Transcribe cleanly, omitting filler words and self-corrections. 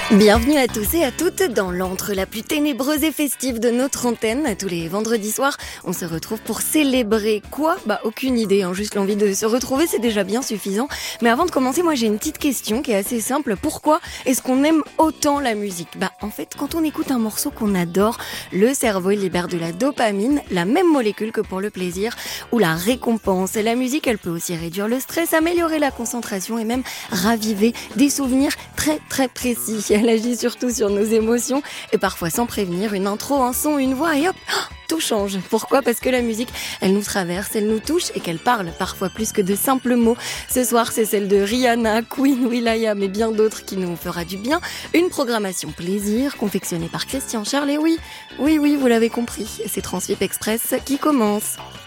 Bienvenue à tous et à toutes dans l'antre la plus ténébreuse et festive de notre antenne. Tous les vendredis soirs, on se retrouve pour célébrer quoi ? Aucune idée, juste l'envie de se retrouver, c'est déjà bien suffisant. Mais avant de commencer, moi j'ai une petite question qui est assez simple. Pourquoi est-ce qu'on aime autant la musique ? En fait, quand on écoute un morceau qu'on adore, le cerveau libère de la dopamine, la même molécule que pour le plaisir ou la récompense. Et la musique, elle peut aussi réduire le stress, améliorer la concentration et même raviver des souvenirs très très précis. Elle agit surtout sur nos émotions et parfois sans prévenir, une intro, un son, une voix et hop, tout change. Pourquoi ? Parce que la musique, elle nous traverse, elle nous touche et qu'elle parle parfois plus que de simples mots. Ce soir, c'est celle de Rihanna, Queen, will.i.am et bien d'autres qui nous fera du bien. Une programmation plaisir confectionnée par Christian Charles et oui, vous l'avez compris, c'est Transvip Express qui commence.